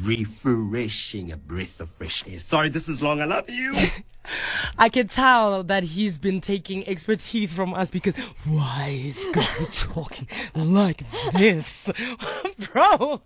refreshing, a breath of fresh air. Sorry, this is long. I love you. I can tell that he's been taking expertise from us because why is Guy talking like this? Bro.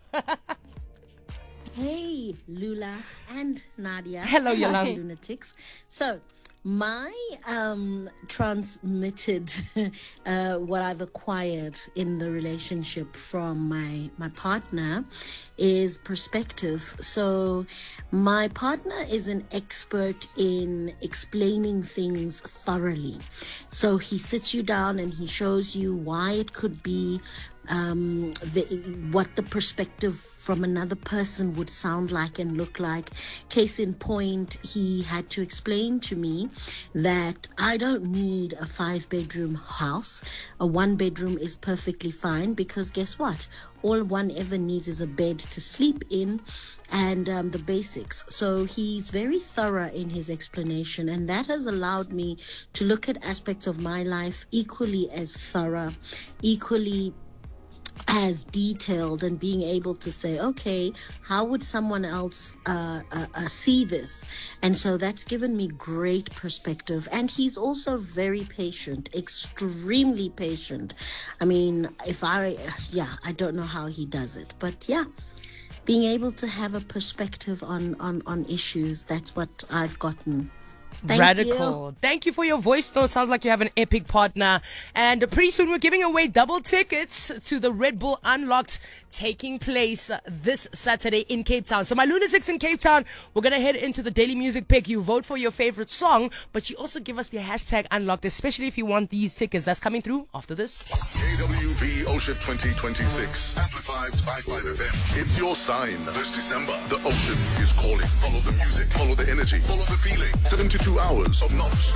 Hey, Lula and Nadia. Hello, Yolanda. Lunatics. So, my transmitted what I've acquired in the relationship from my partner is perspective. So my partner is an expert in explaining things thoroughly. So he sits you down and he shows you why it could be, what the perspective from another person would sound like and look like. Case in point, he had to explain to me that I don't need a 5-bedroom house. A 1-bedroom is perfectly fine because guess what? All one ever needs is a bed to sleep in and the basics. So he's very thorough in his explanation, and that has allowed me to look at aspects of my life equally as thorough, equally as detailed, and being able to say, okay, how would someone else see this? And so that's given me great perspective. And he's also very patient, extremely patient. I mean, I don't know how he does it, but yeah, being able to have a perspective on issues, that's what I've gotten. Radical. Thank you for your voice, though. Sounds like you have an epic partner. And pretty soon we're giving away double tickets to the Red Bull Unlocked taking place this Saturday in Cape Town. So my Lunatics in Cape Town, we're going to head into the Daily Music Pick. You vote for your favorite song, but you also give us the hashtag Unlocked, especially if you want these tickets. That's coming through after this. AWB Ocean 2026, amplified by 5FM. It's your sign. This December, the ocean is calling. Follow the music, follow the energy, follow the feeling. 72 hours of non-stop